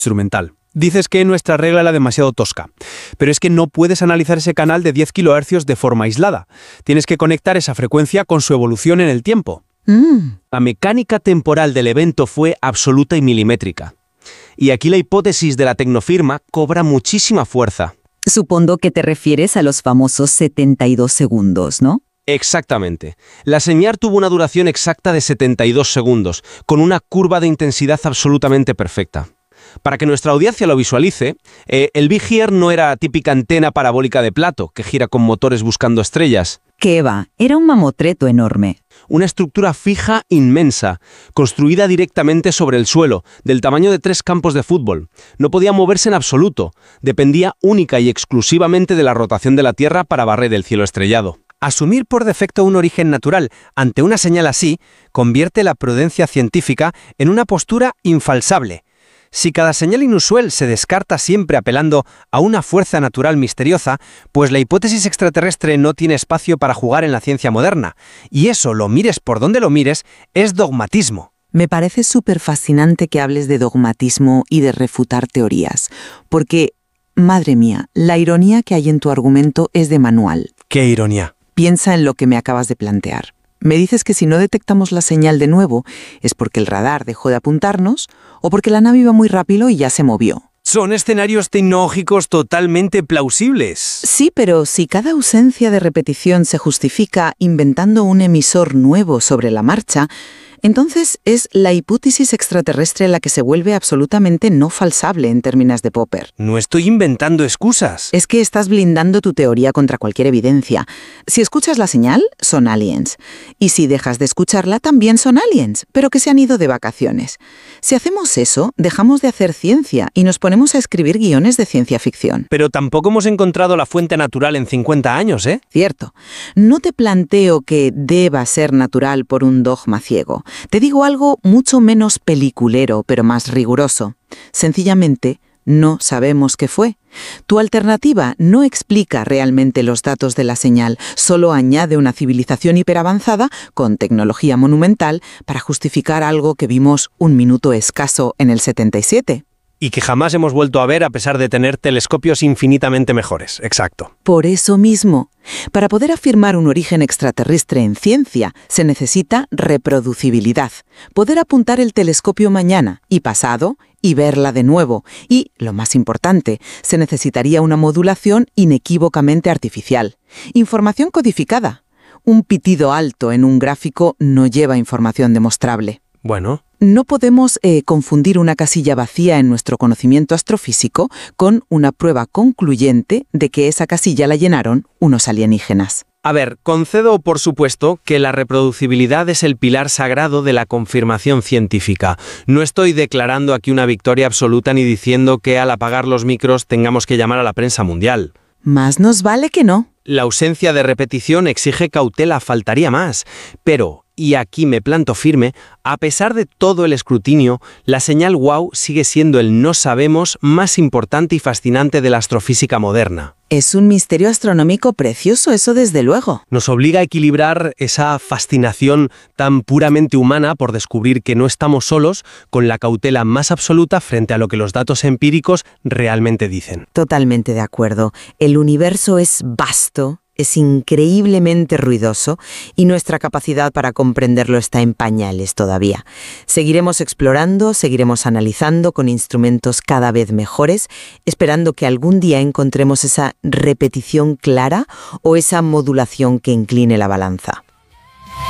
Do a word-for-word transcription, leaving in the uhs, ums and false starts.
instrumental. Dices que nuestra regla era demasiado tosca, pero es que no puedes analizar ese canal de diez kilohercios de forma aislada. Tienes que conectar esa frecuencia con su evolución en el tiempo. Mm. La mecánica temporal del evento fue absoluta y milimétrica. Y aquí la hipótesis de la tecnofirma cobra muchísima fuerza. Supongo que te refieres a los famosos setenta y dos segundos, ¿no? Exactamente. La señal tuvo una duración exacta de setenta y dos segundos, con una curva de intensidad absolutamente perfecta. Para que nuestra audiencia lo visualice, eh, el Big Ear no era típica antena parabólica de plato, que gira con motores buscando estrellas. ¿Qué va? Era un mamotreto enorme. Una estructura fija inmensa, construida directamente sobre el suelo, del tamaño de tres campos de fútbol. No podía moverse en absoluto, dependía única y exclusivamente de la rotación de la Tierra para barrer el cielo estrellado. Asumir por defecto un origen natural ante una señal así convierte la prudencia científica en una postura infalsable. Si cada señal inusual se descarta siempre apelando a una fuerza natural misteriosa, pues la hipótesis extraterrestre no tiene espacio para jugar en la ciencia moderna. Y eso, lo mires por donde lo mires, es dogmatismo. Me parece súper fascinante que hables de dogmatismo y de refutar teorías, porque, madre mía, la ironía que hay en tu argumento es de manual. ¡Qué ironía! Piensa en lo que me acabas de plantear. Me dices que si no detectamos la señal de nuevo es porque el radar dejó de apuntarnos o porque la nave iba muy rápido y ya se movió. Son escenarios tecnológicos totalmente plausibles. Sí, pero si cada ausencia de repetición se justifica inventando un emisor nuevo sobre la marcha, entonces es la hipótesis extraterrestre la que se vuelve absolutamente no falsable en términos de Popper. No estoy inventando excusas. Es que estás blindando tu teoría contra cualquier evidencia. Si escuchas la señal, son aliens. Y si dejas de escucharla, también son aliens, pero que se han ido de vacaciones. Si hacemos eso, dejamos de hacer ciencia y nos ponemos a escribir guiones de ciencia ficción. Pero tampoco hemos encontrado la fuente natural en cincuenta años, ¿eh? Cierto. No te planteo que deba ser natural por un dogma ciego. Te digo algo mucho menos peliculero, pero más riguroso. Sencillamente, no sabemos qué fue. Tu alternativa no explica realmente los datos de la señal, solo añade una civilización hiperavanzada con tecnología monumental para justificar algo que vimos un minuto escaso en el setenta y siete. Y que jamás hemos vuelto a ver a pesar de tener telescopios infinitamente mejores. Exacto. Por eso mismo, para poder afirmar un origen extraterrestre en ciencia, se necesita reproducibilidad. Poder apuntar el telescopio mañana y pasado y verla de nuevo. Y, lo más importante, se necesitaría una modulación inequívocamente artificial. Información codificada. Un pitido alto en un gráfico no lleva información demostrable. Bueno. No podemos eh, confundir una casilla vacía en nuestro conocimiento astrofísico con una prueba concluyente de que esa casilla la llenaron unos alienígenas. A ver, concedo por supuesto que la reproducibilidad es el pilar sagrado de la confirmación científica. No estoy declarando aquí una victoria absoluta ni diciendo que al apagar los micros tengamos que llamar a la prensa mundial. Más nos vale que no. La ausencia de repetición exige cautela, faltaría más. Pero, y aquí me planto firme, a pesar de todo el escrutinio, la señal wow sigue siendo el no sabemos más importante y fascinante de la astrofísica moderna. Es un misterio astronómico precioso, eso desde luego. Nos obliga a equilibrar esa fascinación tan puramente humana por descubrir que no estamos solos con la cautela más absoluta frente a lo que los datos empíricos realmente dicen. Totalmente de acuerdo. El universo es vasto, es increíblemente ruidoso y nuestra capacidad para comprenderlo está en pañales todavía. Seguiremos explorando, seguiremos analizando con instrumentos cada vez mejores, esperando que algún día encontremos esa repetición clara o esa modulación que incline la balanza.